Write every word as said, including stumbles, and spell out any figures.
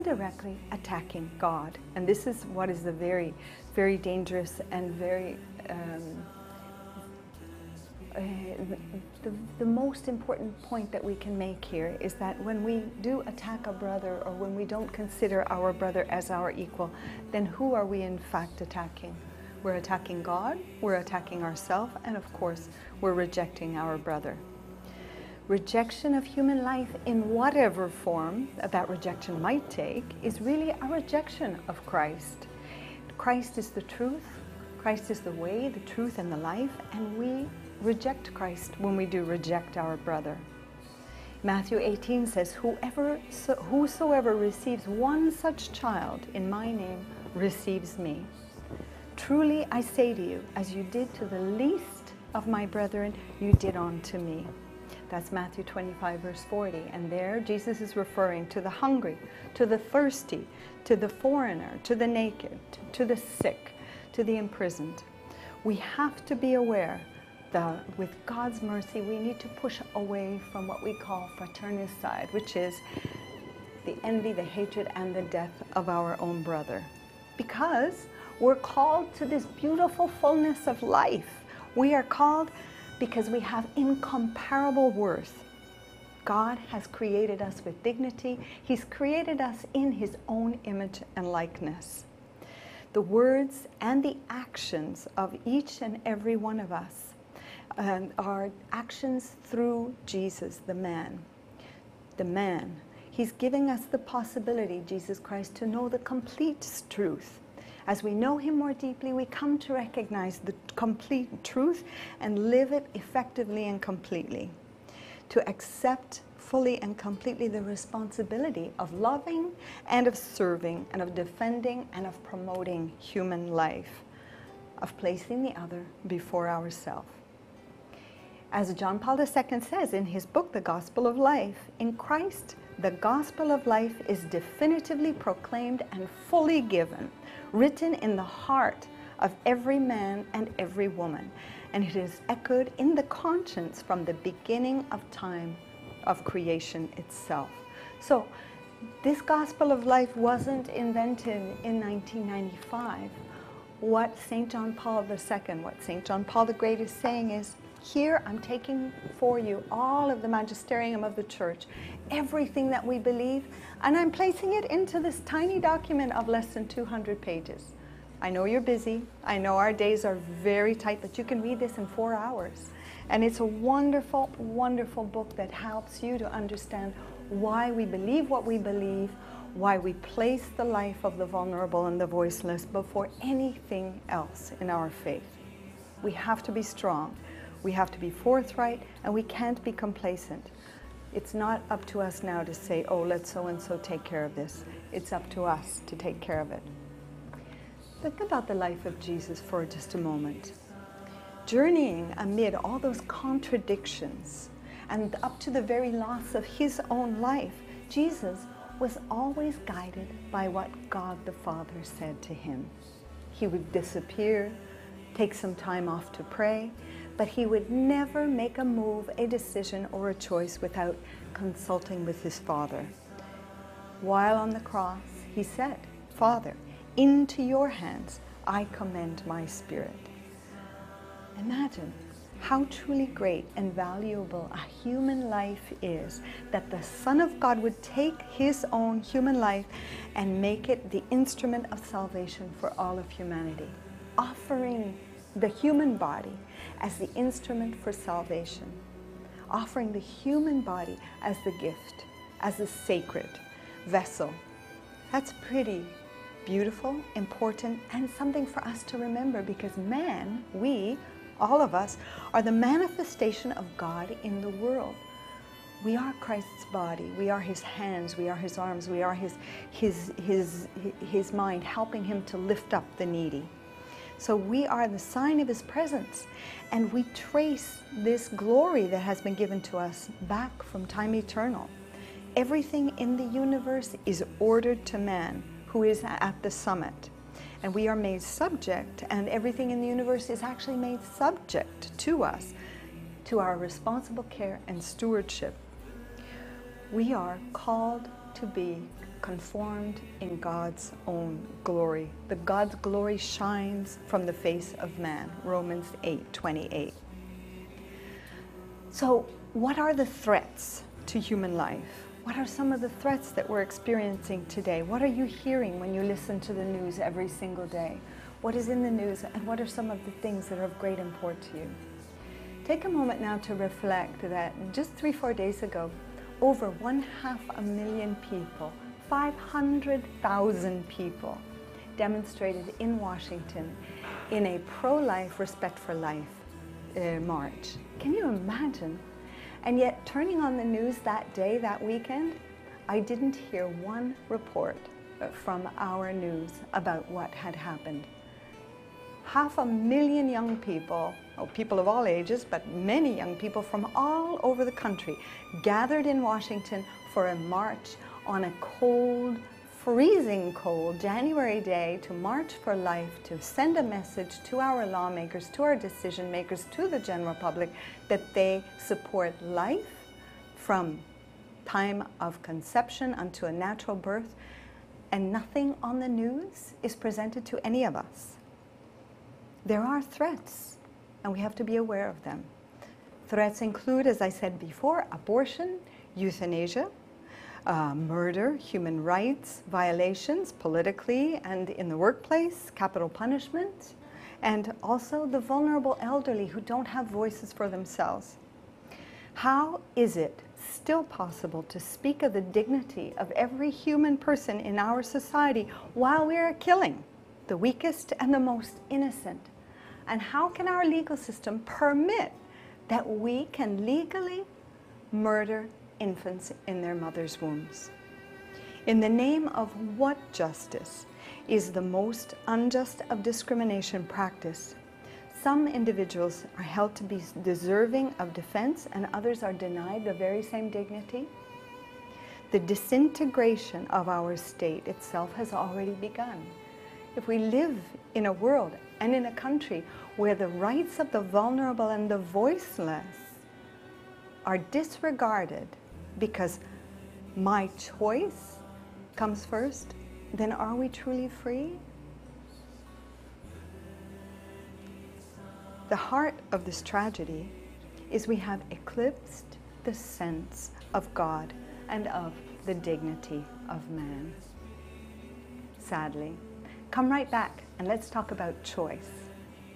directly attacking God. And this is what is the very, very dangerous and very, um, uh, the, the most important point that we can make here is that when we do attack a brother, or when we don't consider our brother as our equal, then who are we in fact attacking? We're attacking God, we're attacking ourselves, and of course, we're rejecting our brother. Rejection of human life in whatever form that rejection might take is really a rejection of Christ. Christ is the truth, Christ is the way, the truth, and the life, and we reject Christ when we do reject our brother. Matthew eighteen says, Whoever, so, whosoever receives one such child in my name receives me. Truly I say to you, as you did to the least of my brethren, you did unto me. That's Matthew twenty-five, verse forty. And there Jesus is referring to the hungry, to the thirsty, to the foreigner, to the naked, to the sick, to the imprisoned. We have to be aware that with God's mercy, we need to push away from what we call fraternicide, which is the envy, the hatred, and the death of our own brother. Because we're called to this beautiful fullness of life. We are called because we have incomparable worth. God has created us with dignity. He's created us in His own image and likeness. The words and the actions of each and every one of us um, are actions through Jesus, the man. The man. He's giving us the possibility, Jesus Christ, to know the complete truth. As we know Him more deeply, we come to recognize the complete truth and live it effectively and completely. To accept fully and completely the responsibility of loving and of serving and of defending and of promoting human life, of placing the other before ourselves. As John Paul the Second says in his book, The Gospel of Life, in Christ, the gospel of life is definitively proclaimed and fully given, written in the heart of every man and every woman, and it is echoed in the conscience from the beginning of time of creation itself. So this gospel of life wasn't invented in nineteen ninety-five. What Saint John Paul the Second, what Saint John Paul the Great is saying is, here I'm taking for you all of the magisterium of the church, everything that we believe, and I'm placing it into this tiny document of less than two hundred pages. I know you're busy. I know our days are very tight, but you can read this in four hours. And it's a wonderful, wonderful book that helps you to understand why we believe what we believe, why we place the life of the vulnerable and the voiceless before anything else in our faith. We have to be strong. We have to be forthright, and we can't be complacent. It's not up to us now to say, oh, let so-and-so take care of this. It's up to us to take care of it. Think about the life of Jesus for just a moment. Journeying amid all those contradictions and up to the very loss of His own life, Jesus was always guided by what God the Father said to Him. He would disappear, take some time off to pray, but He would never make a move, a decision, or a choice without consulting with His Father. While on the cross, He said, Father, into your hands I commend my spirit. Imagine how truly great and valuable a human life is, that the Son of God would take His own human life and make it the instrument of salvation for all of humanity, offering the human body as the instrument for salvation, offering the human body as the gift, as the sacred vessel. That's pretty beautiful, important, and something for us to remember, because man, we, all of us, are the manifestation of God in the world. We are Christ's body. We are His hands. We are His arms. We are His, His, His, His mind, helping Him to lift up the needy. So we are the sign of His presence, and we trace this glory that has been given to us back from time eternal. Everything in the universe is ordered to man, who is at the summit. And we are made subject, and everything in the universe is actually made subject to us, to our responsible care and stewardship. We are called to be conformed in God's own glory. The God's glory shines from the face of man, Romans eight twenty-eight. So what are the threats to human life? What are some of the threats that we're experiencing today? What are you hearing when you listen to the news every single day? What is in the news, and what are some of the things that are of great import to you? Take a moment now to reflect that just three, four days ago, over one half a million people, five hundred thousand people, demonstrated in Washington in a pro-life, respect for life uh, march. Can you imagine? And yet, turning on the news that day, that weekend, I didn't hear one report from our news about what had happened. Half a million young people, oh, people of all ages, but many young people from all over the country, gathered in Washington for a march on a cold, freezing cold January day to march for life, to send a message to our lawmakers, to our decision makers, to the general public, that they support life from time of conception unto a natural birth, and nothing on the news is presented to any of us. There are threats, and we have to be aware of them. Threats include, as I said before, abortion, euthanasia, Uh, murder, human rights violations politically and in the workplace, capital punishment, and also the vulnerable elderly who don't have voices for themselves. How is it still possible to speak of the dignity of every human person in our society while we are killing the weakest and the most innocent? And how can our legal system permit that we can legally murder infants in their mother's wombs? In the name of what justice is the most unjust of discrimination practice? Some individuals are held to be deserving of defense and others are denied the very same dignity. The disintegration of our state itself has already begun. If we live in a world and in a country where the rights of the vulnerable and the voiceless are disregarded because my choice comes first, then are we truly free? The heart of this tragedy is we have eclipsed the sense of God and of the dignity of man. Sadly. Come right back and let's talk about choice.